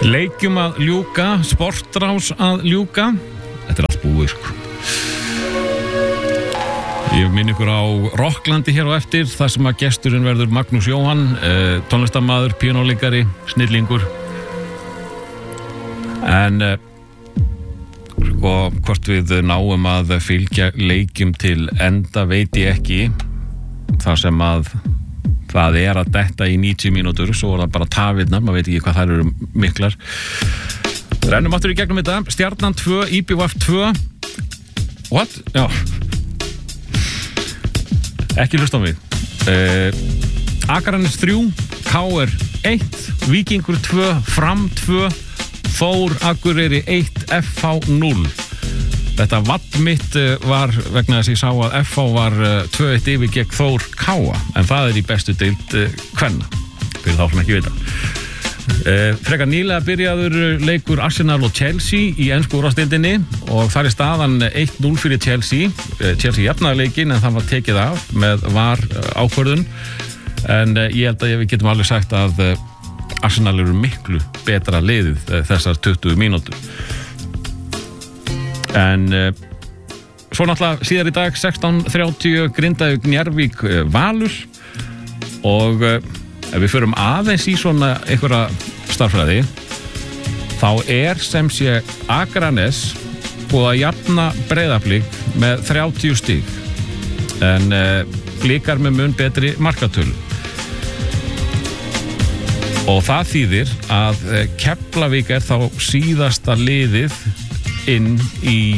Leikjum að ljúka, sportrás að ljúka. Þetta allt búið, sko. Ég minn ykkur á Rocklandi hér á eftir, þar sem að gesturinn verður Magnús Jóhann, tónlistarmaður, píanóleikari, snillingur. En sko, hvort við náum að fylgja leikjum til enda veit ég ekki. Þar sem að það að detta í 90 mínútur, svo það bara tafirnar, maður veit ekki hvað þær eru miklar. Rennum aftur í gegnum þetta. Stjarnan 2, IBVF 2. What? Já. Ekki hlusta á mig. Akranesi 3, KR 1, Víkingur 2, Fram 2, Þór Akureyri 1, FH 0. Þetta vatt mitt var vegna þess að ég sá að FH var 2-1 yfir gegn Þór Káa, en það í bestu deild kvenna, fyrir þá sem ekki vita. Frekar nýlega byrjaður leikur Arsenal og Chelsea í ensku úrvalsdeildinni og þar staðan 1-0 fyrir Chelsea. Chelsea jafnaði leikinn en það var tekið af með VAR ákvörðun, en ég held að við getum alveg sagt að Arsenal eru miklu betra liðið þessar 20 mínútur. En svo náttúrulega síðar í dag 16:30 Grindavík Njarðvík Valur og ef við förum aðeins í svona einhverja starffræði þá sem sé Akranes búið að jafna Breiðablik með 30 stig en Blikar með mun betri markatölu og það þýðir að Keflavík þá síðasta liðið inn í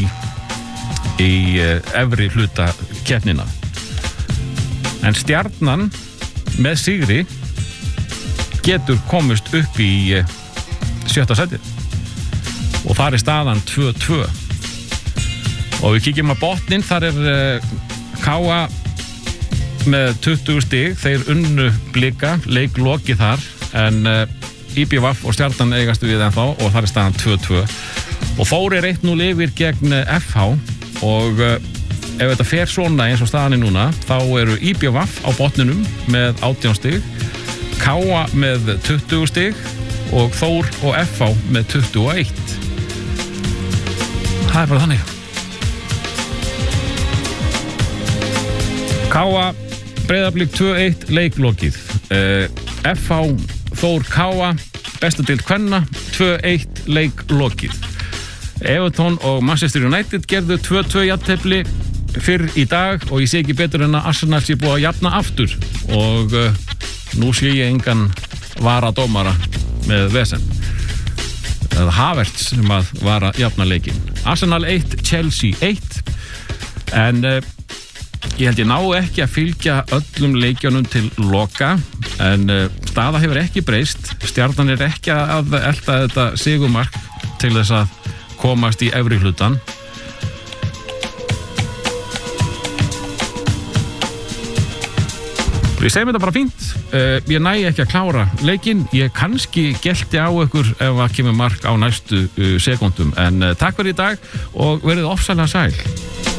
efri hluta keppnina. En Stjarnan með sigri getur komist upp í 7. sæti og þar staðan 2-2. Og við kíkjum á botnin, þar Káa með 20 stig, þeir unnu Blika, leik lokið þar, en IBVF og Stjarnan eigast við ennþá og þar staðan 2-2. Og Þór 1-0 yfir gegn FH og ef þetta fer svona eins og staðan núna þá eru IBVF á botninum með 18 stig, Káa með 20 stig og Þór og FH með 21. Það bara þannig. Káa Breiðablik 2-1 leiklokið. FH Þór Káa bestu deild kvenna 2-1 leiklokið. Everton og Manchester United gerðu 2-2 jafntefli fyrr í dag og ég sé ekki betur en að Arsenal sé búið að jafna aftur og nú sé ég engan varadómara með vesen. Það Havertz sem að vara jafna leikinn. Arsenal 1, Chelsea 1 en ég held ég ná ekki að fylgja öllum leikjunum til loka en staða hefur ekki breyst. Stjarnan ekki að elta þetta sigurmark til þess að komast í efri hlutan. Ég segi mér þetta bara fínt. Ég næ ekki að klára leikinn. Ég kannski gelti á ykkur ef að kemur mark á næstu sekúndum. En takk fyrir í dag og verið ofsalega sæl.